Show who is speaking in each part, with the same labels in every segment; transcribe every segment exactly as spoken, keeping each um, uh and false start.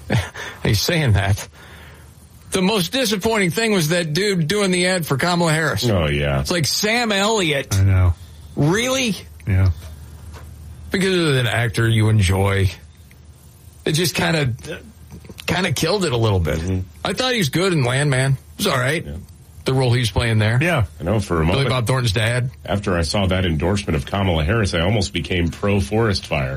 Speaker 1: He's saying that. The most disappointing thing was that dude doing the ad for Kamala Harris.
Speaker 2: Oh, yeah.
Speaker 1: It's like Sam Elliott.
Speaker 3: I know.
Speaker 1: Really?
Speaker 3: Yeah.
Speaker 1: Because of an actor you enjoy. It just kind of kind of killed it a little bit. Mm-hmm. I thought he was good in Landman. It was all right. Yeah. The role he was playing there.
Speaker 3: Yeah.
Speaker 2: I know for a moment.
Speaker 1: Billy Bob Thornton's dad.
Speaker 2: After I saw that endorsement of Kamala Harris, I almost became pro-forest fire.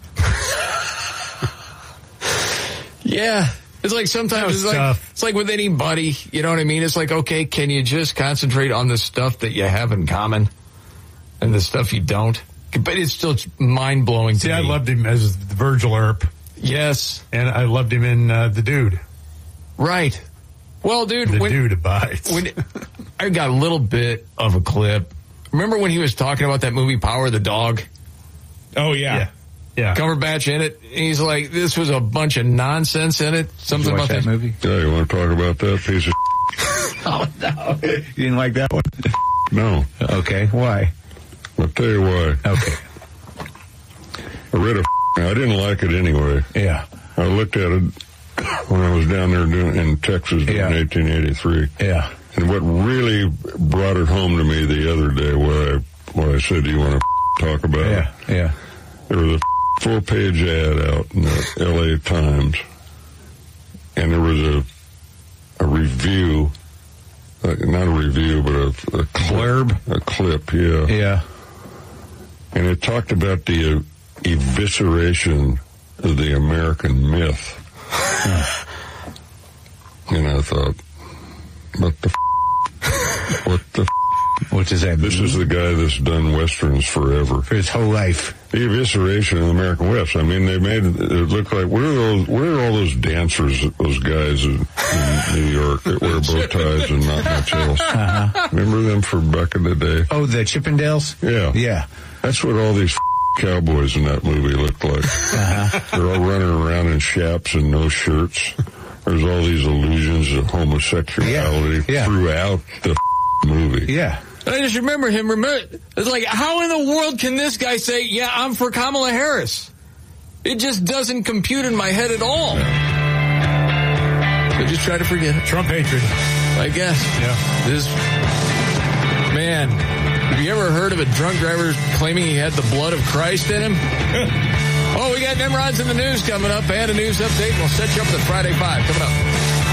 Speaker 1: Yeah. It's like sometimes it's like, it's like with anybody, you know what I mean? It's like, okay, can you just concentrate on the stuff that you have in common and the stuff you don't? But it's still mind-blowing to
Speaker 3: See,
Speaker 1: me.
Speaker 3: I loved him as Virgil Earp.
Speaker 1: Yes.
Speaker 3: And I loved him in uh, The Dude.
Speaker 1: Right. Well, dude.
Speaker 3: The
Speaker 1: when,
Speaker 3: Dude abides.
Speaker 1: When I got a little bit of a clip. Remember when he was talking about that movie Power of the Dog?
Speaker 2: Oh, yeah.
Speaker 3: Yeah. Yeah.
Speaker 1: Cumberbatch in it. He's like, this was a bunch of nonsense in it. Something about
Speaker 4: that
Speaker 1: this
Speaker 4: movie.
Speaker 5: Yeah, you want to talk about that piece of
Speaker 4: Oh, no. You didn't like that one?
Speaker 5: No.
Speaker 4: Okay. Why?
Speaker 5: I'll tell you why.
Speaker 4: Okay.
Speaker 5: I read a I didn't like it anyway.
Speaker 4: Yeah.
Speaker 5: I looked at it when I was down there doing, in Texas
Speaker 4: yeah.
Speaker 5: in eighteen eighty-three.
Speaker 4: Yeah.
Speaker 5: And what really brought it home to me the other day, where I, where I said, do you want to talk about
Speaker 4: yeah.
Speaker 5: it?
Speaker 4: Yeah.
Speaker 5: There was a full-page ad out in the L A Times, and there was a a review, uh, not a review, but a, a
Speaker 4: blurb,
Speaker 5: a clip, yeah,
Speaker 4: yeah,
Speaker 5: and it talked about the uh, evisceration of the American myth, and I thought, what the, f- what the. F-
Speaker 4: What does that mean?
Speaker 5: This is the guy that's done Westerns forever.
Speaker 4: For his whole life.
Speaker 5: The evisceration of the American West. I mean, they made it look like, where are those, where are all those dancers, those guys in, in New York that wear bow ties and not much else? Uh-huh. Remember them from back in the day?
Speaker 4: Oh, the Chippendales?
Speaker 5: Yeah.
Speaker 4: Yeah.
Speaker 5: That's what all these cowboys in that movie looked like. Uh-huh. They're all running around in chaps and no shirts. There's all these illusions of homosexuality
Speaker 4: yeah. Yeah.
Speaker 5: throughout the movie.
Speaker 4: Yeah.
Speaker 1: I just remember him. Remember, it's like, how in the world can this guy say, yeah, I'm for Kamala Harris? It just doesn't compute in my head at all. I just try to forget it.
Speaker 3: Trump hatred.
Speaker 1: I guess.
Speaker 3: Yeah.
Speaker 1: This, man, have you ever heard of a drunk driver claiming he had the blood of Christ in him? Oh, we got Nimrods in the news coming up and a news update. We'll set you up with the Friday Five coming up.